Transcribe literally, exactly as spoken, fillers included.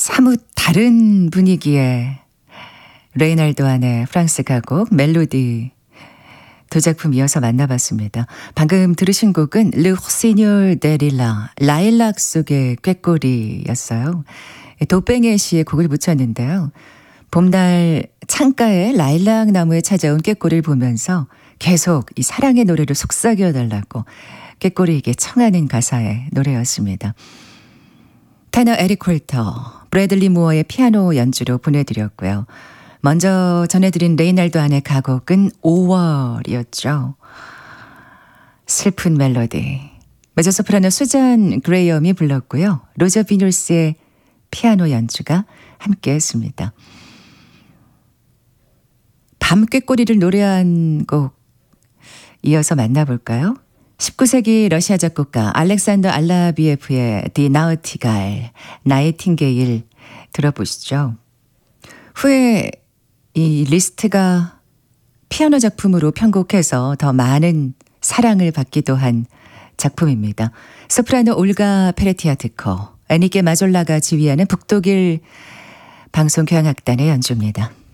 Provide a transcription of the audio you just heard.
사뭇 다른 분위기의 레이날도 안의 프랑스 가곡 멜로디 두 작품 이어서 만나봤습니다. 방금 들으신 곡은 르 시뇰 데 릴라, 라일락 속의 꾀꼬리였어요. 도뱅의 시에 곡을 붙였는데요. 봄날 창가에 라일락 나무에 찾아온 꾀꼬리를 보면서 계속 이 사랑의 노래를 속삭여달라고 꾀꼬리에게 청하는 가사의 노래였습니다. 테너 에릭 콜터, 브래들리 무어의 피아노 연주로 보내드렸고요. 먼저 전해드린 레이날도 안의 가곡은 오월이었죠. 슬픈 멜로디. 메조소프라노 수잔 그레이엄이 불렀고요. 로저 비놀스의 피아노 연주가 함께했습니다. 밤 꾀꼬리를 노래한 곡 이어서 만나볼까요? 십구 세기 러시아 작곡가 알렉산더 알라비에프의 디 나우티갈, 나이팅게일 들어보시죠. 후에 이 리스트가 피아노 작품으로 편곡해서 더 많은 사랑을 받기도 한 작품입니다. 소프라노 올가 페레티아트코, 에니게 마졸라가 지휘하는 북독일 방송교향악단의 연주입니다.